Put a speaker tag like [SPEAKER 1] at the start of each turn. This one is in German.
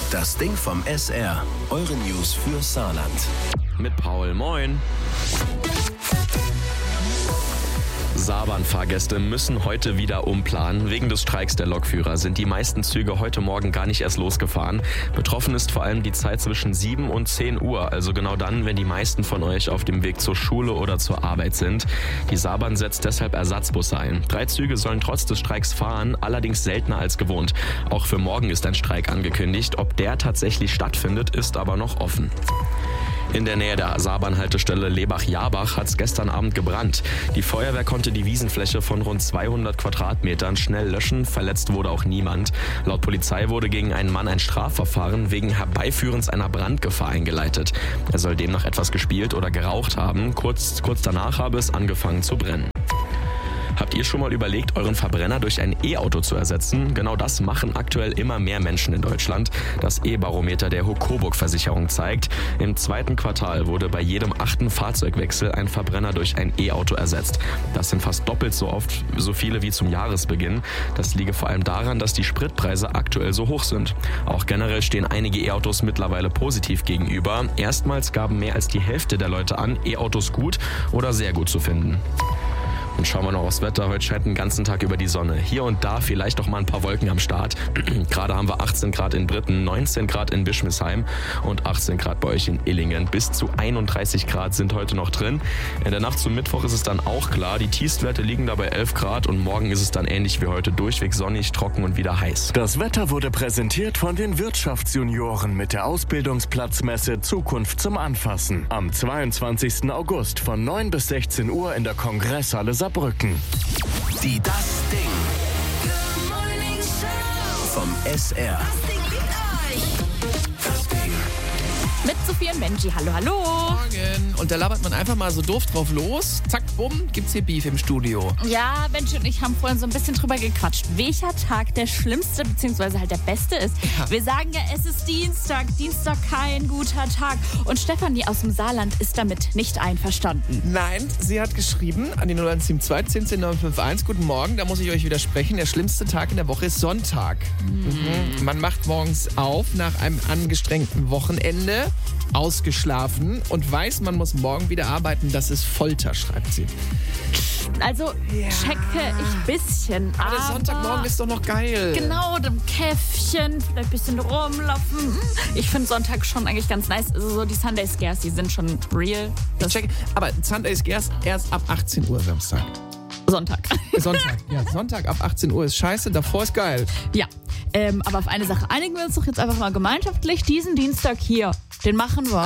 [SPEAKER 1] Das Ding vom SR. Eure News für Saarland.
[SPEAKER 2] Mit Paul, moin. Saarbahnfahrgäste müssen heute wieder umplanen. Wegen des Streiks der Lokführer sind die meisten Züge heute Morgen gar nicht erst losgefahren. Betroffen ist vor allem die Zeit zwischen 7 und 10 Uhr, also genau dann, wenn die meisten von euch auf dem Weg zur Schule oder zur Arbeit sind. Die Saarbahn setzt deshalb Ersatzbusse ein. 3 Züge sollen trotz des Streiks fahren, allerdings seltener als gewohnt. Auch für morgen ist ein Streik angekündigt. Ob der tatsächlich stattfindet, ist aber noch offen. In der Nähe der Saarbahn-Haltestelle Lebach-Jarbach hat es gestern Abend gebrannt. Die Feuerwehr konnte die Wiesenfläche von rund 200 Quadratmetern schnell löschen. Verletzt wurde auch niemand. Laut Polizei wurde gegen einen Mann ein Strafverfahren wegen Herbeiführens einer Brandgefahr eingeleitet. Er soll demnach etwas gespielt oder geraucht haben. Kurz danach habe es angefangen zu brennen. Habt ihr schon mal überlegt, euren Verbrenner durch ein E-Auto zu ersetzen? Genau das machen aktuell immer mehr Menschen in Deutschland. Das E-Barometer der Coburg-Versicherung zeigt, im 2. Quartal wurde bei jedem 8. Fahrzeugwechsel ein Verbrenner durch ein E-Auto ersetzt. Das sind fast doppelt so viele wie zum Jahresbeginn. Das liege vor allem daran, dass die Spritpreise aktuell so hoch sind. Auch generell stehen einige E-Autos mittlerweile positiv gegenüber. Erstmals gaben mehr als die Hälfte der Leute an, E-Autos gut oder sehr gut zu finden. Und schauen wir noch aufs Wetter. Heute scheint den ganzen Tag über die Sonne. Hier und da vielleicht auch mal ein paar Wolken am Start. Gerade haben wir 18 Grad in Britten, 19 Grad in Bischmisheim und 18 Grad bei euch in Illingen. Bis zu 31 Grad sind heute noch drin. In der Nacht zum Mittwoch ist es dann auch klar. Die Tiefstwerte liegen da bei 11 Grad und morgen ist es dann ähnlich wie heute. Durchweg sonnig, trocken und wieder heiß.
[SPEAKER 3] Das Wetter wurde präsentiert von den Wirtschaftsjunioren mit der Ausbildungsplatzmesse Zukunft zum Anfassen. Am 22. August von 9 bis 16 Uhr in der Kongresshalle Saarbrücken.
[SPEAKER 1] Die Das Ding vom SR. Das Ding.
[SPEAKER 4] Mit Sophie und Benji. Hallo, hallo.
[SPEAKER 5] Morgen. Und da labert man einfach mal so doof drauf los. Zack, bumm, gibt's hier Beef im Studio.
[SPEAKER 4] Ja, Benji und ich haben vorhin so ein bisschen drüber gequatscht, welcher Tag der schlimmste bzw. halt der beste ist.
[SPEAKER 5] Ja.
[SPEAKER 4] Wir sagen ja, es ist Dienstag. Dienstag kein guter Tag. Und Stefanie aus dem Saarland ist damit nicht einverstanden.
[SPEAKER 5] Nein, sie hat geschrieben an die 0172 10 951. Guten Morgen, da muss ich euch widersprechen. Der schlimmste Tag in der Woche ist Sonntag. Man macht morgens auf nach einem angestrengten Wochenende, ausgeschlafen und weiß, man muss morgen wieder arbeiten. Das ist Folter, schreibt sie.
[SPEAKER 4] Also checke ich ein bisschen.
[SPEAKER 5] Aber der Sonntagmorgen ist doch noch geil.
[SPEAKER 4] Genau, dem Käffchen, vielleicht ein bisschen rumlaufen. Ich finde Sonntag schon eigentlich ganz nice. Also so die Sunday Scares, die sind schon real.
[SPEAKER 5] Aber Sunday ist erst ab 18 Uhr Samstag.
[SPEAKER 4] Sonntag.
[SPEAKER 5] Sonntag ab 18 Uhr ist scheiße, davor ist geil.
[SPEAKER 4] Ja, aber auf eine Sache einigen wir uns doch jetzt einfach mal gemeinschaftlich. Diesen Dienstag hier, den machen wir.